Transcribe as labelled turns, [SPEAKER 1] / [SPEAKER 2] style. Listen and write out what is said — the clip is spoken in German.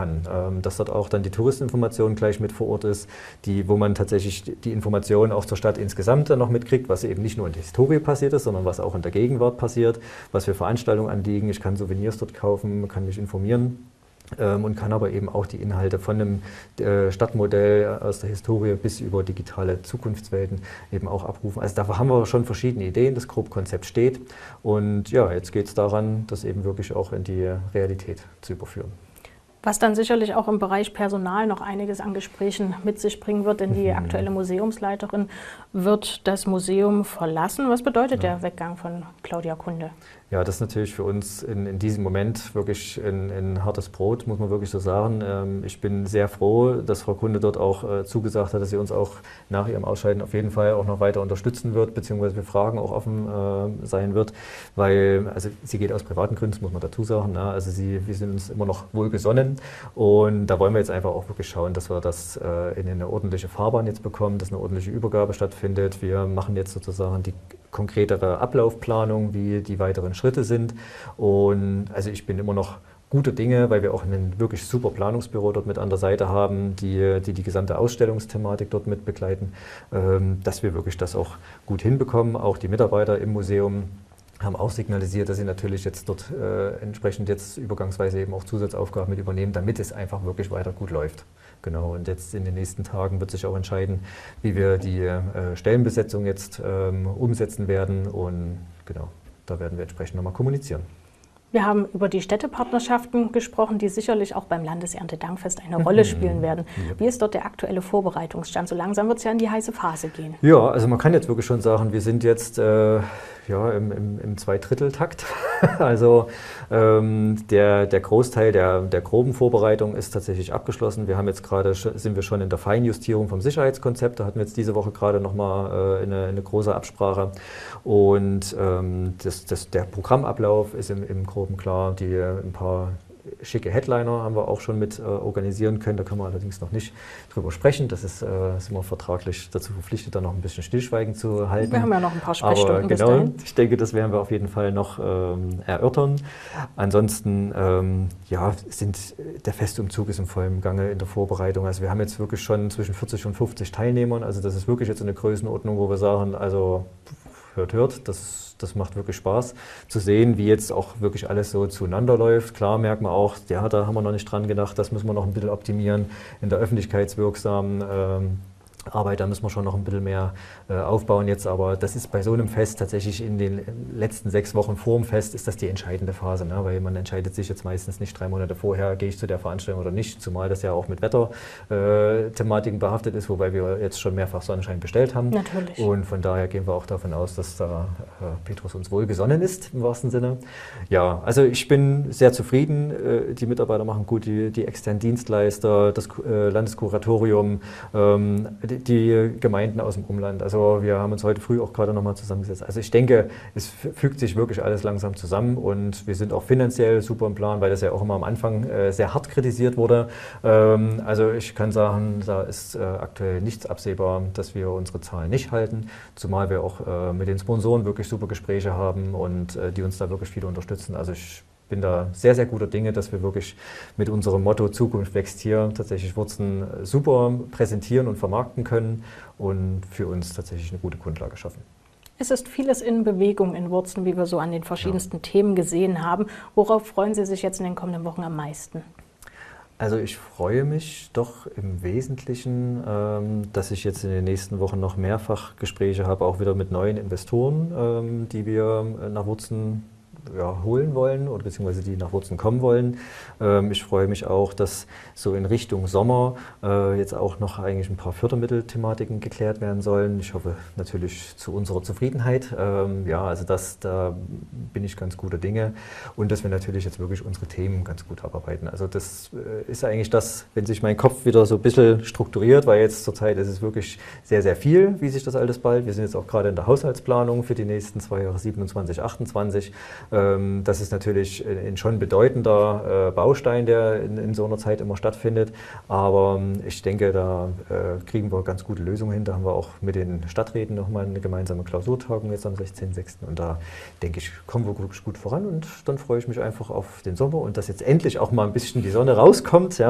[SPEAKER 1] kann. Dass dort auch dann die Touristeninformation gleich mit vor Ort ist, wo man tatsächlich die Informationen auch zur Stadt insgesamt dann noch mitkriegt, was eben nicht nur in der Historie passiert ist, sondern was auch in der Gegenwart passiert, was für Veranstaltungen anliegen. Ich kann Souvenirs dort kaufen, kann mich informieren. Und kann aber eben auch die Inhalte von einem Stadtmodell aus der Historie bis über digitale Zukunftswelten eben auch abrufen. Also da haben wir schon verschiedene Ideen, das Grobkonzept steht und ja, jetzt geht es daran, das eben wirklich auch in die Realität zu überführen.
[SPEAKER 2] Was dann sicherlich auch im Bereich Personal noch einiges an Gesprächen mit sich bringen wird, denn die aktuelle Museumsleiterin wird das Museum verlassen. Was bedeutet der Weggang von Claudia Kunde?
[SPEAKER 1] Ja, das ist natürlich für uns in diesem Moment wirklich ein hartes Brot, muss man wirklich so sagen. Ich bin sehr froh, dass Frau Kunde dort auch zugesagt hat, dass sie uns auch nach ihrem Ausscheiden auf jeden Fall auch noch weiter unterstützen wird, beziehungsweise für Fragen auch offen sein wird, weil also sie geht aus privaten Gründen, das muss man dazu sagen. Ne? Also wir sind uns immer noch wohlgesonnen und da wollen wir jetzt einfach auch wirklich schauen, dass wir das in eine ordentliche Fahrbahn jetzt bekommen, dass eine ordentliche Übergabe stattfindet. Wir machen jetzt sozusagen die konkretere Ablaufplanung, wie die weiteren Schritte sind. Und also ich bin immer noch gute Dinge, weil wir auch ein wirklich super Planungsbüro dort mit an der Seite haben, die gesamte Ausstellungsthematik dort mit begleiten, dass wir wirklich das auch gut hinbekommen. Auch die Mitarbeiter im Museum haben auch signalisiert, dass sie natürlich jetzt dort entsprechend jetzt übergangsweise eben auch Zusatzaufgaben mit übernehmen, damit es einfach wirklich weiter gut läuft. Genau, und jetzt in den nächsten Tagen wird sich auch entscheiden, wie wir die Stellenbesetzung jetzt umsetzen werden und genau, da werden wir entsprechend nochmal kommunizieren.
[SPEAKER 2] Wir haben über die Städtepartnerschaften gesprochen, die sicherlich auch beim Landeserntedankfest eine Rolle spielen werden. Wie ist dort der aktuelle Vorbereitungsstand? So langsam wird es ja in die heiße Phase gehen.
[SPEAKER 1] Ja, also man kann jetzt wirklich schon sagen, wir sind jetzt im Zweidritteltakt. Also der Großteil der groben Vorbereitung ist tatsächlich abgeschlossen. Wir haben jetzt sind wir schon in der Feinjustierung vom Sicherheitskonzept. Da hatten wir jetzt diese Woche gerade nochmal eine große Absprache. Und der Programmablauf ist im Groben klar. Ein paar schicke Headliner haben wir auch schon mit organisieren können. Da können wir allerdings noch nicht drüber sprechen. Das ist, sind wir vertraglich dazu verpflichtet, da noch ein bisschen Stillschweigen zu halten.
[SPEAKER 2] Wir haben ja noch ein paar Sprechstunden.
[SPEAKER 1] Aber genau, ich denke, das werden wir auf jeden Fall noch erörtern. Ansonsten der Festumzug ist im vollen Gange in der Vorbereitung. Also wir haben jetzt wirklich schon zwischen 40 und 50 Teilnehmern. Also das ist wirklich jetzt eine Größenordnung, wo wir sagen, also hört, das macht wirklich Spaß zu sehen, wie jetzt auch wirklich alles so zueinander läuft. Klar merkt man auch, ja, da haben wir noch nicht dran gedacht, das müssen wir noch ein bisschen optimieren in der öffentlichkeitswirksamen Arbeit, da müssen wir schon noch ein bisschen mehr aufbauen jetzt, aber das ist bei so einem Fest tatsächlich in den letzten 6 Wochen vor dem Fest ist das die entscheidende Phase, ne? Weil man entscheidet sich jetzt meistens nicht 3 Monate vorher, gehe ich zu der Veranstaltung oder nicht, zumal das ja auch mit Wetterthematiken behaftet ist, wobei wir jetzt schon mehrfach Sonnenschein bestellt haben.
[SPEAKER 2] Natürlich.
[SPEAKER 1] Und von daher gehen wir auch davon aus, dass da Petrus uns wohlgesonnen ist, im wahrsten Sinne. Ja, also ich bin sehr zufrieden, die Mitarbeiter machen gut, die externen Dienstleister, das Landeskuratorium, die Gemeinden aus dem Umland. Also wir haben uns heute früh auch gerade nochmal zusammengesetzt. Also ich denke, es fügt sich wirklich alles langsam zusammen und wir sind auch finanziell super im Plan, weil das ja auch immer am Anfang sehr hart kritisiert wurde. Also ich kann sagen, da ist aktuell nichts absehbar, dass wir unsere Zahlen nicht halten, zumal wir auch mit den Sponsoren wirklich super Gespräche haben und die uns da wirklich viel unterstützen. Also ich bin da sehr, sehr guter Dinge, dass wir wirklich mit unserem Motto Zukunft wächst hier tatsächlich Wurzen super präsentieren und vermarkten können und für uns tatsächlich eine gute Grundlage schaffen.
[SPEAKER 2] Es ist vieles in Bewegung in Wurzen, wie wir so an den verschiedensten Themen gesehen haben. Worauf freuen Sie sich jetzt in den kommenden Wochen am meisten?
[SPEAKER 1] Also ich freue mich doch im Wesentlichen, dass ich jetzt in den nächsten Wochen noch mehrfach Gespräche habe, auch wieder mit neuen Investoren, die wir nach Wurzen holen wollen oder beziehungsweise die nach Wurzen kommen wollen. Ich freue mich auch, dass so in Richtung Sommer jetzt auch noch eigentlich ein paar Fördermittelthematiken geklärt werden sollen. Ich hoffe natürlich zu unserer Zufriedenheit. Also da bin ich ganz guter Dinge und dass wir natürlich jetzt wirklich unsere Themen ganz gut abarbeiten. Also das ist eigentlich das, wenn sich mein Kopf wieder so ein bisschen strukturiert, weil jetzt zurzeit ist es wirklich sehr, sehr viel, wie sich das alles bald. Wir sind jetzt auch gerade in der Haushaltsplanung für die nächsten 2 Jahre 27, 28. Das ist natürlich ein schon bedeutender Baustein, der in so einer Zeit immer stattfindet. Aber ich denke, da kriegen wir ganz gute Lösungen hin. Da haben wir auch mit den Stadträten nochmal eine gemeinsame Klausurtagung jetzt am 16.06. Und da denke ich, kommen wir wirklich gut voran. Und dann freue ich mich einfach auf den Sommer und dass jetzt endlich auch mal ein bisschen die Sonne rauskommt. Ja.